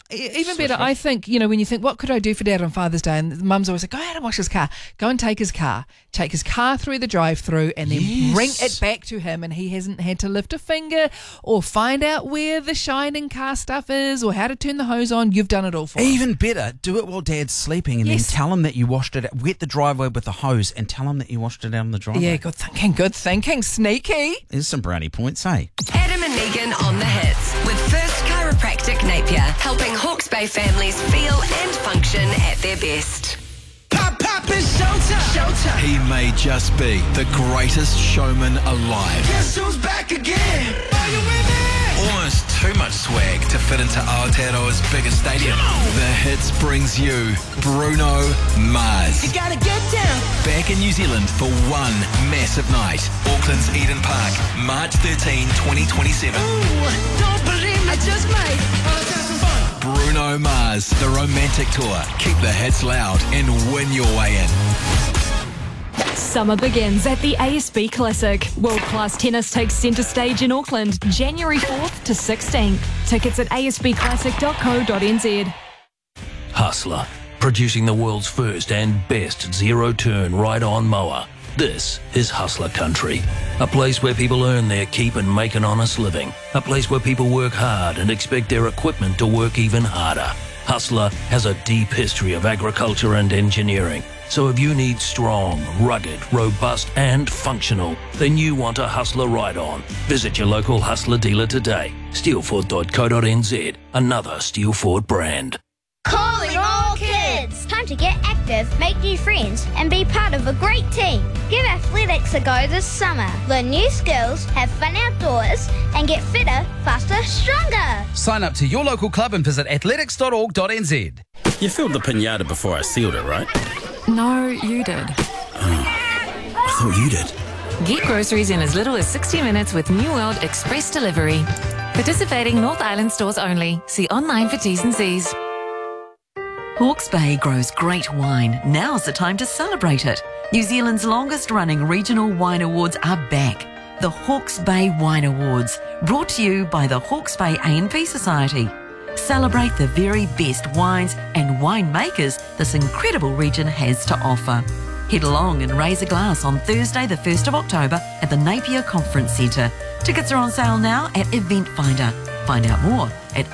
Even better, I think, when you think, what could I do for Dad on Father's Day? And Mum's always like, go out and wash his car. Go and take his car through the drive-through and then bring it back to him, and he hasn't had to lift a finger or find out where the shining car stuff is or how to turn the hose on. You've done it all for him. Even better, do it while Dad's sleeping and then tell him that you washed it, wet the driveway with the hose and tell him that you washed it out on the driveway. Yeah, good thinking, sneaky. There's some brownie points, eh? Adam and Megan on the hits with First Chiropractic Napier, helping Hawke's Bay families feel and function at their best. Pop, it's showtime. He may just be the greatest showman alive. Guess who's back again? Are you with me? Almost too much swag to fit into Aotearoa's biggest stadium. The Hits brings you Bruno Mars. You gotta get down. Back in New Zealand for one massive night. Auckland's Eden Park, March 13, 2027. Ooh, don't believe me, I just might. Let's have some fun. Bruno Mars, the romantic tour. Keep the hits loud and win your way in. Summer begins at the ASB Classic. World-class tennis takes centre stage in Auckland, January 4th to 16th. Tickets at asbclassic.co.nz. Hustler, producing the world's first and best zero-turn ride-on mower. This is Hustler Country, a place where people earn their keep and make an honest living. A place where people work hard and expect their equipment to work even harder. Hustler has a deep history of agriculture and engineering. So if you need strong, rugged, robust and functional, then you want a Hustler ride-on. Visit your local Hustler dealer today. Steelford.co.nz, another Steel Ford brand. Calling all kids! Time to get active, make new friends, and be part of a great team. Give athletics a go this summer. Learn new skills, have fun outdoors, and get fitter, faster, stronger. Sign up to your local club and visit athletics.org.nz. You filled the pinata before I sealed it, right? No, you did. I thought you did. Get groceries in as little as 60 minutes with New World Express Delivery. Participating North Island stores only. See online for T's and C's. Hawke's Bay grows great wine. Now's the time to celebrate it. New Zealand's longest running regional wine awards are back. The Hawke's Bay Wine Awards, brought to you by the Hawke's Bay A&P Society. Celebrate the very best wines and winemakers this incredible region has to offer. Head along and raise a glass on Thursday the 1st of October at the Napier Conference Centre. Tickets are on sale now at Event Finder. Find out more at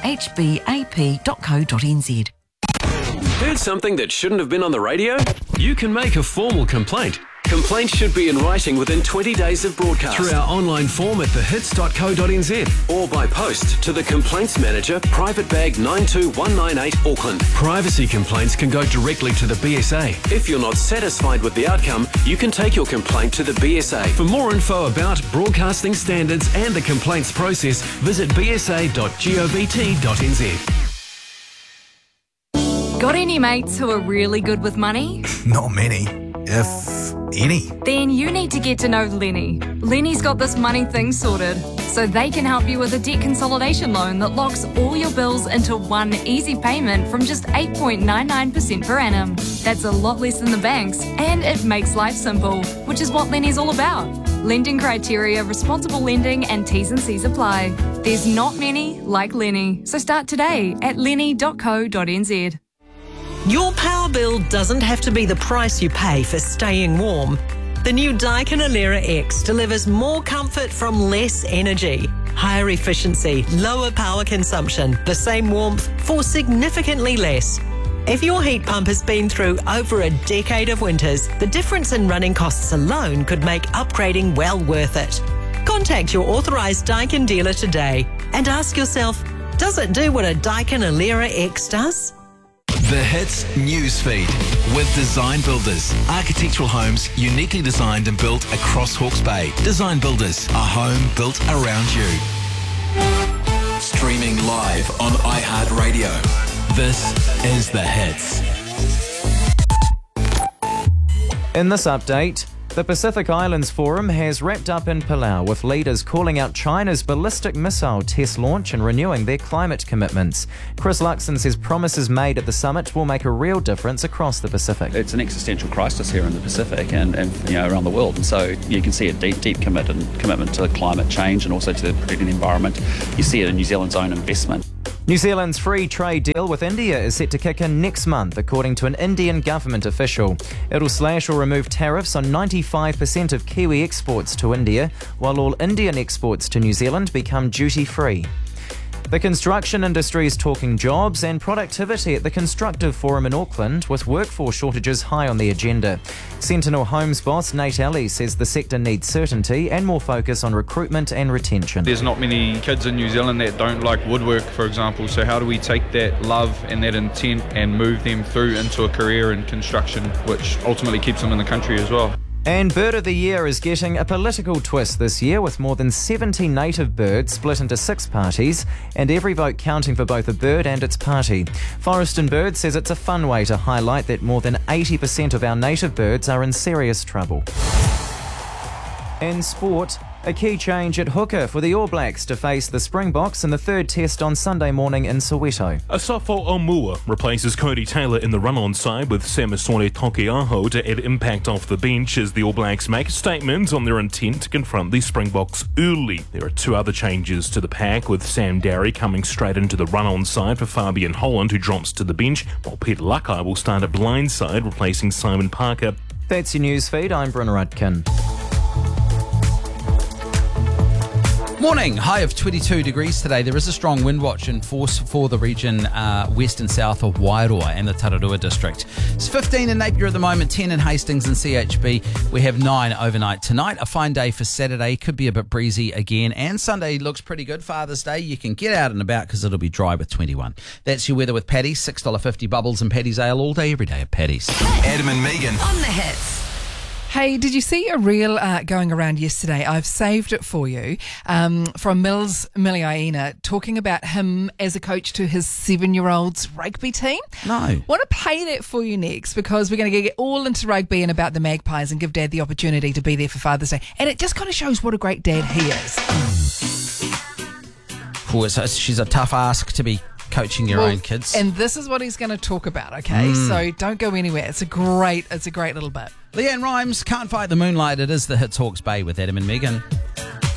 hbap.co.nz. Heard something that shouldn't have been on the radio? You can make a formal complaint. Complaints should be in writing within 20 days of broadcast. Through our online form at thehits.co.nz or by post to the Complaints Manager, Private Bag 92198 Auckland. Privacy complaints can go directly to the BSA. If you're not satisfied with the outcome, you can take your complaint to the BSA. For more info about broadcasting standards and the complaints process, visit bsa.govt.nz. Got any mates who are really good with money? Not many, if any. Then you need to get to know Lenny. Lenny's got this money thing sorted, so they can help you with a debt consolidation loan that locks all your bills into one easy payment from just 8.99% per annum. That's a lot less than the banks, and it makes life simple, which is what Lenny's all about. Lending criteria, responsible lending, and T's and C's apply. There's not many like Lenny, so start today at lenny.co.nz. Your power bill doesn't have to be the price you pay for staying warm. The new Daikin Alera X delivers more comfort from less energy, higher efficiency, lower power consumption, the same warmth for significantly less. If your heat pump has been through over a decade of winters, the difference in running costs alone could make upgrading well worth it. Contact your authorised Daikin dealer today and ask yourself, does it do what a Daikin Alera X does? The Hits Newsfeed with Design Builders. Architectural homes uniquely designed and built across Hawke's Bay. Design Builders, a home built around you. Streaming live on iHeartRadio. This is The Hits. In this update, the Pacific Islands Forum has wrapped up in Palau, with leaders calling out China's ballistic missile test launch and renewing their climate commitments. Chris Luxon says promises made at the summit will make a real difference across the Pacific. It's an existential crisis here in the Pacific and around the world, and so you can see a deep commitment to climate change and also to protecting the environment. You see it in New Zealand's own investment. New Zealand's free trade deal with India is set to kick in next month, according to an Indian government official. It'll slash or remove tariffs on 95% of Kiwi exports to India, while all Indian exports to New Zealand become duty-free. The construction industry is talking jobs and productivity at the Constructive Forum in Auckland, with workforce shortages high on the agenda. Sentinel Homes boss Nate Alley says the sector needs certainty and more focus on recruitment and retention. There's not many kids in New Zealand that don't like woodwork, for example, so how do we take that love and that intent and move them through into a career in construction, which ultimately keeps them in the country as well? And Bird of the Year is getting a political twist this year, with more than 70 native birds split into 6 parties, and every vote counting for both a bird and its party. Forest and Bird says it's a fun way to highlight that more than 80% of our native birds are in serious trouble. In sport, a key change at hooker for the All Blacks to face the Springboks in the third test on Sunday morning in Soweto. Asafo Omua replaces Cody Taylor in the run-on side with Samasone Tokeaho to add impact off the bench as the All Blacks make a statement on their intent to confront the Springboks early. There are 2 other changes to the pack, with Sam Darry coming straight into the run-on side for Fabian Holland, who drops to the bench, while Peter Lakai will start at blindside, replacing Simon Parker. That's your news feed. I'm Bryn Rudkin. Morning, high of 22 degrees today. There is a strong wind watch in force for the region west and south of Wairoa and the Tararua district. It's 15 in Napier at the moment, 10 in Hastings and CHB. We have 9 overnight tonight. A fine day for Saturday. Could be a bit breezy again. And Sunday looks pretty good. Father's Day. You can get out and about because it'll be dry with 21. That's your weather with Paddy's. $6.50 bubbles and Paddy's Ale all day, every day at Paddy's. Adam and Megan. On the hits. Hey, did you see a reel going around yesterday? I've saved it for you, from Mills Miliaina, talking about him as a coach to his 7-year-old's rugby team. No. Want to play that for you next, because we're going to get all into rugby and about the Magpies and give Dad the opportunity to be there for Father's Day. And it just kind of shows what a great dad he is. She's a tough ask to be coaching your own kids. And this is what he's going to talk about, okay? So don't go anywhere. It's a great little bit. Leanne Rhymes, Can't Fight the Moonlight. It is the Hits Hawke's Bay with Adam and Megan.